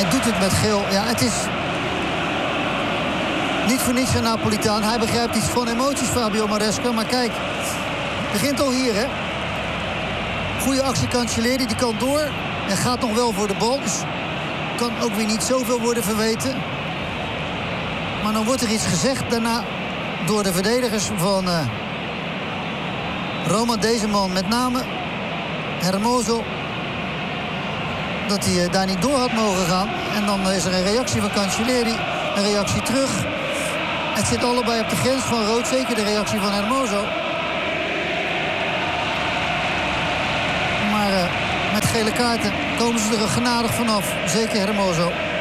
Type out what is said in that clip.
Hij doet het met geel. Ja, het is niet voor niets een Napolitaan. Hij begrijpt iets van emoties, Fabio Maresca. Maar kijk, het begint al hier, hè. Goede actie Cancelleri, die kan door. En gaat nog wel voor de bal. Dus kan ook weer niet zoveel worden verweten. Maar dan wordt er iets gezegd daarna door de verdedigers van Roma. Deze man met name, Hermoso, dat hij daar niet door had mogen gaan. En dan is er een reactie van Cancelleri, een reactie terug. Het zit allebei op de grens van rood, zeker de reactie van Hermoso. Maar met gele kaarten komen ze er genadig vanaf, zeker Hermoso.